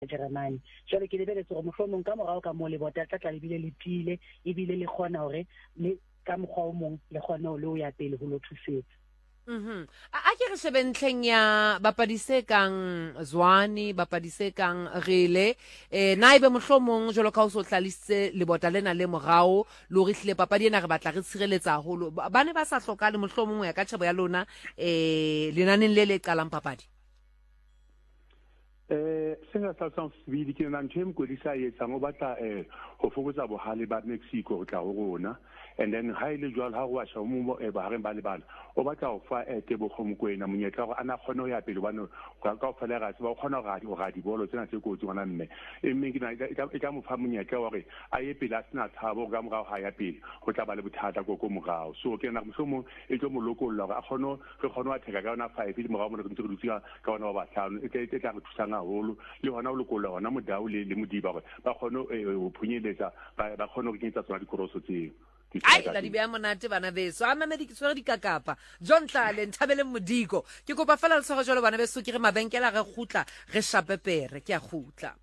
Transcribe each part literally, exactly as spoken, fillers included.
Jeremane jwale ke lebeletse gore mohlomong ka morao ka mo le bota tla tla lebile le pile e bile le khona hore le ka mokgwa o mong le khona le o ya pele ho lo thusetsa. Mhm. A ke re sebentleng ya bapadise kang Zwane bapadise kang Rele eh naibe mohlomong jolo ka o so tlalisitse le bota lena le morao lo re hlile papadi ena re batla re tshireletsa haholo ba ne ba sa hloka le mohlomong ya ka tshebo ya lona eh lenaneng le le qalang papadi. Eh senga sa sa sibidi ke na ntwe mkodisa yetsa ngo batla eh ho fokotsa bohale ba Mexico go tla go rona and then ha ile jwal ha wa sha mo e ba hareng ba le bana o batla go fa ete bo khomkwena monyetla go ana khone ya pele bana ka ka fela ga se ba khona ga di ga di bolo tsena tse go tswana mme e mme ke na e ka mo fa monyetla wa re a ye pele a sna thabo ga mo ga ha ya pele go tla ba le bothata go go mogao so ke na mosomo e tlo mo lokolla ga a khono re khono a theka ka ona five le mogao mo re ntse re dutsa ka ona ba batlano e ke tla re thusana holo le hona o lokolla hona modao le le modiba ba khono o phunyeletsa ba ba khono go ketsa tsona dikoroso tseo. Ai la di bea monate bana beso a mamedi ke tswere di kakapa John Tlale Nthabele Modiko ke kopa fela le tsho jalo bana beso ke re mabenkela re gutla re shapepere ke a gutla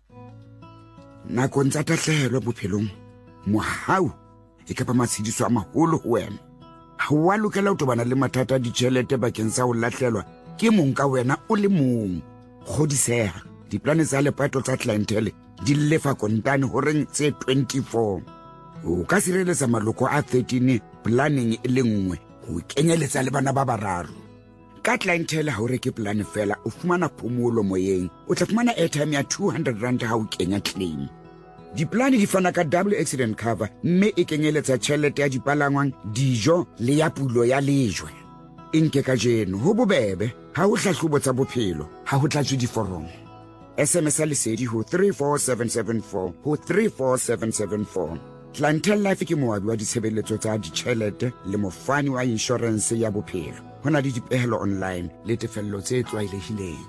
nako ntsa tahlehelo bophelong mohau e ka pa matshidiso a maholo ho wena ha wa lokela o tobana le mathata a ditjhelete bakeng sa ho lahlelwa ke mong ka wena o le mong godiseha diplane tsa lepato tsa clientele di lefa kontane horeng tse twenty-four o ka sireletsa maloko a thirteen planning e le nngwe o kenyeletsa le bana ba bararo ka clientele ha o reke plan fela o fumana phomolo moyeng o tla fumana airtime ya two hundred rand ha o kenya claim diplane di fana ka double accident cover mme e kenyeletsa tjhelete ya dipalangwang dijo le ya pulo ya lejwe inke ka jeno ho bobebe ha o hlahlobo tsa bophelo ha ho tlatswe diforomo S M S lesedi ho three four seven seven four ho three four seven seven four. Clientele Life ke moabi wa ditshebeletso tsa ditjhelete le mofani wa insurance ya bophelo. Hona le dipehelo online le tefello tse tlwaelehileng.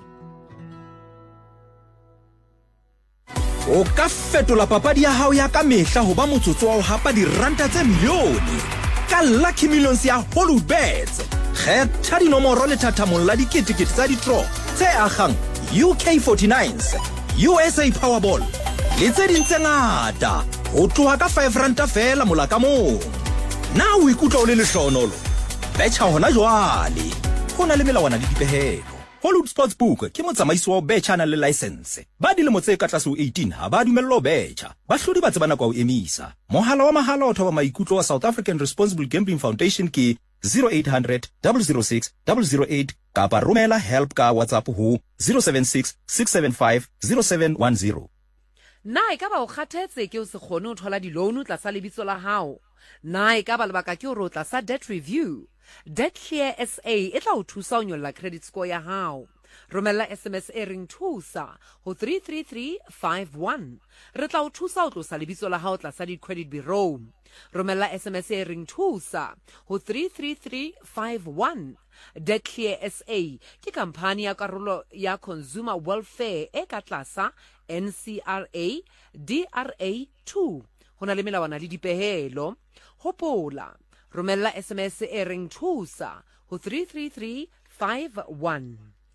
O ka fetola papadi ya hao ya ka mehla ho ba motsotso wa ho hapa diranta tse milione ka Lucky Millions ya Hollywoodbets. Kgetha dinomoro le thathamong la diketekete tsa di-draw tse agang U K forty-nines, U S A Powerball le tse ding tse ngata ho tloha ka five ranta fela mola ka mong. Na o ikutlwa o le lehlohonolo betcha hona jwale ho na le melawana le dipehelo. Hollywood Sportsbook ke motsamaisi wa betcha na le license ba dilemo tse ka tlase ho eighteen ha ba dumellwa ho betcha ba hlodi ba tsebana kwa o emisa. Mohala wa mahala o thoba maikutlo wa South African Responsible Gambling Foundation ke zero eight hundred double zero six double zero eight kapa romela help ka WhatsApp ho zero seven six six seven five zero seven one zero. Na e ka ba o kgathetse ke o se kgone ho thola di-loan tla sa lebitso la hao. Na e ka ba lebaka ke o re o tla sa debt review. Debt Clear S A e tla o thusa ho nyolla credit score ya hao. Romella S M S e reng thusa ho three three three five one. Re tla o thusa ho tlosa lebitso la hao tla sa di-credit bureau. Romella S M S e reng thusa ho three three three five one. Debt Clear S A ke kampani ya karolo ya Consumer Welfare e ka tlasa N C R A D R A two. Hona le melawana le dipehelo. Hopola, romella S M S e reng thusa ho three three three five one.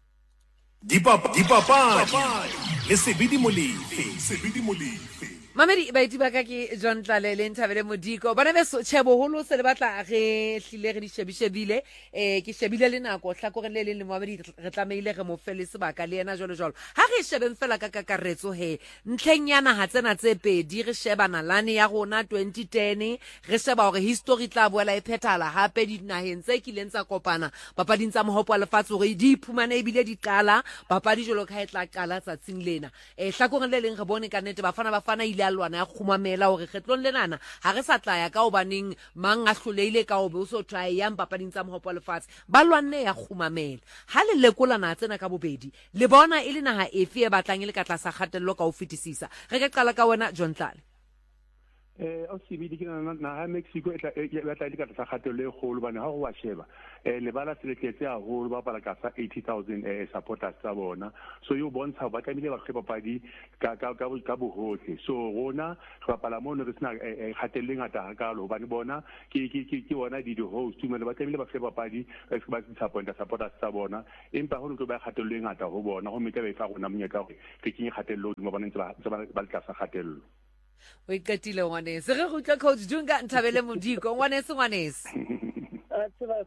Dipapa dipapa le sebidi molefe sebidi molefe Mamedi ba itiba ka ke John Tlale le Nthabele Modiko bana beso tshebo holo se le batla re hlile re di shebishebile eh ke shebile le nako hlakore le le Mamedi re tlameile re mo fele sebaka le yena jolo jolo ha re shebeng fela ka kakaretso he ntlhenyana ha tsena tse pedi re shebana lane ya rona twenty ten re sheba hore history tla boela e phethala hape di naheng tse kileng tsa kopana papading tsa mohopo wa lefatshe hore di phumana e bile di qala papadi jolo ka e tla qala tsatsing lena eh hlakore le leng re bone ka nete bafana bafana ile lwana ya khumamela hore kgetlong lenana ha re sa tlaya ka obaneng mang a hloleile ka obe o so try yang papading tsa mohopo lefatshe ba lwanne ya khumamela ha le lekolana tsena ka bobedi le bona ile naha efe e batlang ile ka tlasa kgatello ka o fetisisa re ka qala ka wena John Tlale. eh o sibidi ke na na ha Mexico e tla e tla di ka tsa kgatelo e golo bana ha go wa sheba eh le bala seleketse a golo ba pala ka sa eighty thousand eh supporters tsa bona so yo bontsha ba tlamile ba kheba padi ka ka ka ka bohotle so rona re pala mo re sna kgatelo e ngata ka lo bana bona ke ke ke bona di host tumele ba tlamile ba kheba padi ba supporters supporters tsa bona empa ho ntse ba kgatelo e ngata ho bona go meka ba ifa rona monyaka hore ke ke kgatelo mo bona ntse ba ba ka sa kgatelo o ikatile ngwanese re go tla coach Dunga Nthabele Modiko ngwanese ngwanese a tseba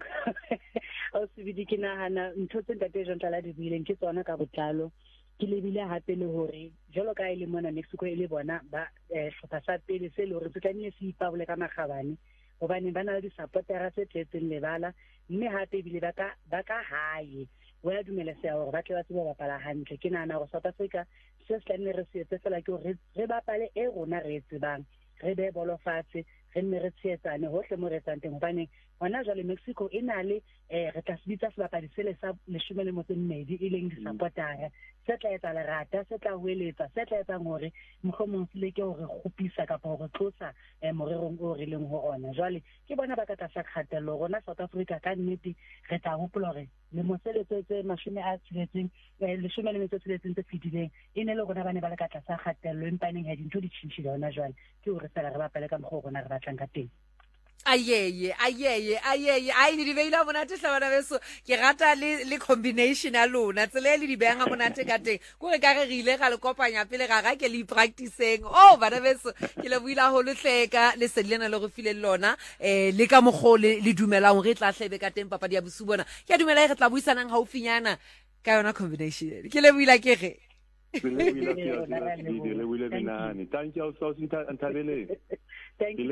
o sibidi ke nahana ntho tse ntate Jean Tlala di buileng ke tsona ka botlalo ke lebile hape le hore jalo ka ile mona Mexico ile bona ba hlotsa sa pele se le hore tsetanye se ipabole ka magabane hobane bana le di-supportera tse tletseng lebala mme hape bile ba ka ba ka hae wa dumela se hore ba tle ba tseba bapala hantle ke nana go South Africa se se nne re se tsela ke re re bapale e rona re tsebang re be bolo fatshe re nne re tsetsane hohle mo re tsanteng hobane hona jwale Mexico e na le eh re tla sebitsa sebapadi sele sa leshome le motse mmedi e leng di-supportera se tla etsa lerata se tla hoeletsa se tla etsa gore mohlomong se leke hore gopisa ka hore tlosa morerong o re leng ho ona jwale ke bona ba ka tla sa kgatelo rona South Africa ka nnete re tla hopola hore le moseletse tse mashome a tshiletseng leshome le motse tshiletseng tse fitileng e ne le rona ba ne ba le ka tla sa kgatelo empaneng ha dintho di tshintshile hona jwale ke hore fela re bapale ka mokgwa rona re batlang ka teng ayeye ayeye ayeye ai di beila monate hlabana beso ke rata le le combination ya lona tsele le di benga monate ka teng go re ka re rile ga le kopanya pele ga ga ke le practicing oh bana beso ke le buila ho le tleka le sedlena le go file lona eh le ka mogole le dumelang re tla hlebe ka teng papa dia busu bona ke dumela re tla buisanang haufinyana ka yona combination ke le buila ke ge le buila ke le buila binani thank you so Nthabele Thank you.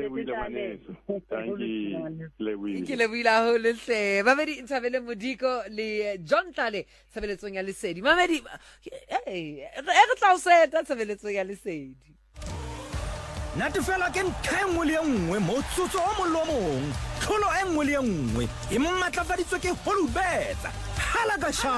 Thank you. Ke le buila ho le hle. Mamedi Nthabele Modiko le John Tlale tshabeletsong ya Lesedi. Mamedi eh re tla o seta tshabeletsong ya Lesedi. Natefela ke ntlhengwe le nngwe mo tsotso o molomong. Tlholo e nngwe le nngwe e mmatlafaditswe ke Holubet. Halagasha.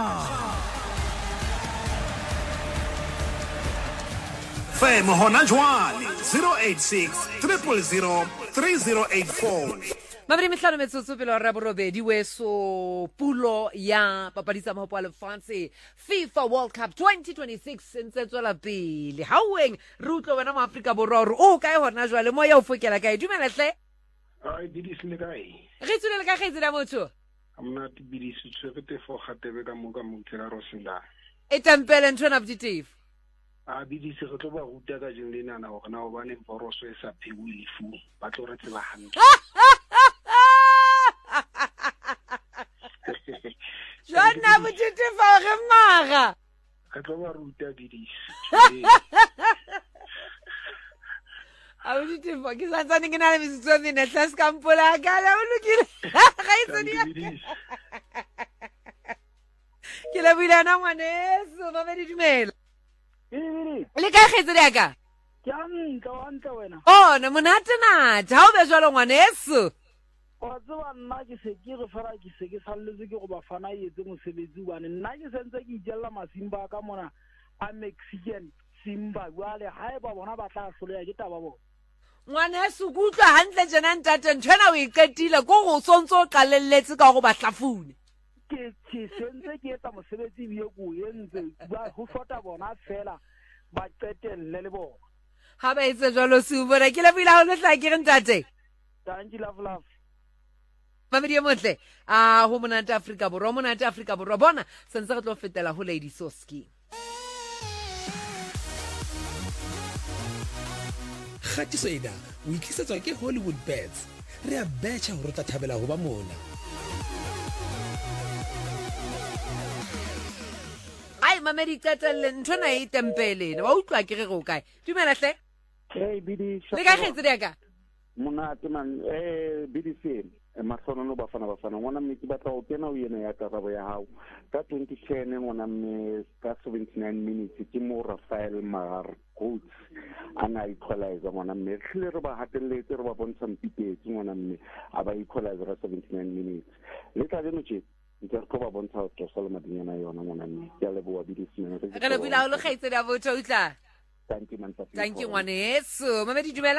Fe mohona jwale zero eight six triple zero three zero eight four. Mamedi mihlano metsotso pele ra borobedi weso pulo ya papadisa mahopo a lefatshe FIFA World Cup twenty twenty-six ntse tswela pele haueng re utlo wena mo Afrika Borwa re o kae hona jwale mo ya o fokela kae dumela hle ai bidisi le kae re tsule le ka kgetsi la motho amna tibidisi tshwete fo gatebe ka mo ka motela Rosenda e tempele ntwana positive a bidisi go tlo ba ruta ka jeng le nana go na go bane boroso e sa phewe lefu ba tlo re tseba hantle Jona botete fa re maga ka tlo ba ruta bidisi a botete fa ke sa tsane ke na le metsotso e mene tla ska mpola ka la o lokile ga e tsedi ke le buila na ngwaneso ba be di dumela le ka kgetsi le ka ke ntla wa ntla wena oh na monate nate ha o be jwalo ngwaneso wa tseba nna ke se ke re fara ke se ke salletse ke go ba fana yetse mosebetsi bane nna ke sentse ke itjella masimba ka mona a Mexican simba jwale ha e ba bona ba tla hloleya ke taba bona ngwaneso go utlwa hantle jena ntate ntshwana o iketile go go sontso qalelletse ka go ba hlafune ke ke sentse ke etsa mosebetsi bie go entse ba ho shota bona fela ba qetelle le bona ha ba itse jalo se bona ke le bila ho le tla ke re ntate thank you love love Mamedi e motle a ho monate Afrika Borwa monate Afrika Borwa bona sentse re tlo fetela ho Lady Soski Khatiso ena o ikisetswa ke Hollywood Bets re a betcha hore tla thabela ho ba mona ai mamedi qetelle ntwana e tempele wa utlwa ke re go kae dumela hle hey bidi le ka kgetsi le ka monate man eh bidi se mahlono no bafana bafana ngwana mme ke batla o kena o yena ya karabo ya hao ka twenty ten ngwana mme ka seventy-nine minutes ke mo Rafael Mar coach ana equalize ngwana mme hle re ba hatelletse re ba bontsha mpitetse ngwana mme a ba equalize ra seventy-nine minutes le tla le motse ke re ba bontsha go tsosa le madinyana yona ngwana mme ya le boa bidisi mme re le bila o le khaitse da botho utla thank you man thank you ngwaneso mamedi dumela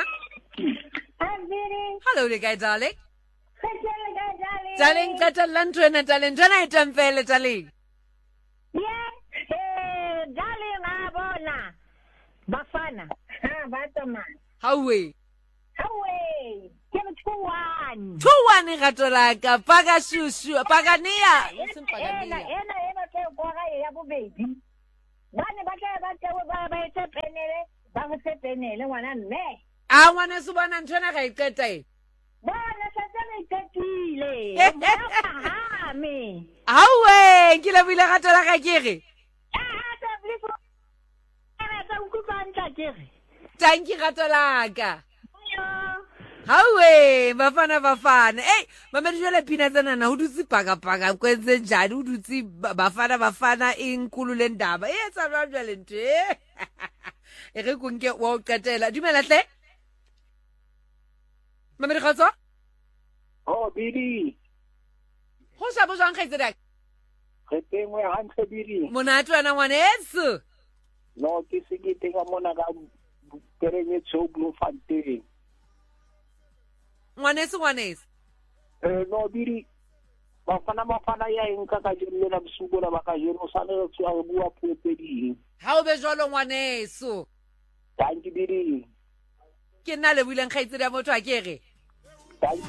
Hello, le kae, darling. Darling, qetella ntho ena, darling. Ntho ena e teng fele, darling. Yeah, eh, darling, a bona. Bafana. Ha, batama. Hawe. Hawe. Ke two one. two one gato la ka, paka shushu, paka nia. Listen, paka Ena, nia. ena, ena ke kwa ga ya bobedi. Bane ba tla ba tla ba ba etse penele, ba go se penele ngwana mme. Ah, ngwana se bona ntho ena ga e qeta e. Bona sa tsena itetile. Ha me. Hawe, ke le bile gato la ka kere. Ah, sa blifo. Ena sa ukupa ntla kere. Thank you gato la ka. Yo. Hawe, bafana bafana. Hey, mama dijole pina tsena na ho dutse paka paka kwetse njani ho dutse bafana bafana inkulu le ndaba. E etsa jwang jwale ntwe. E re konke wa o qetela. Dumela hle. Mama di kgotso? Oh, Bidi. Ho sa bo jwang kgaitsedi? Re tengwe hantle Bidi. Monate wena ngwaneso. No, ke se ke tenga mona ka kerenge tso Bloemfontein. Ngwaneso ngwaneso. Eh no Bidi. Bafana bafana ya enka ka jile na bsugo na baka jeno sana tso a bua puopedi. Ha o be jwalo ngwaneso. Thank you Bidi. Ke nna le buileng kgaitsedi ya motho a kere. Thank